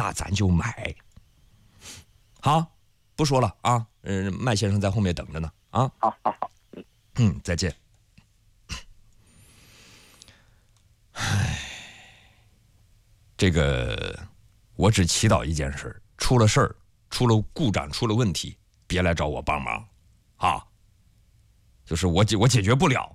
那咱就买。好，不说了啊，麦先生在后面等着呢啊。 好， 再见。唉，这个我只祈祷一件事，出了事儿，出了故障，出了问题，别来找我帮忙啊。就是我解决不了，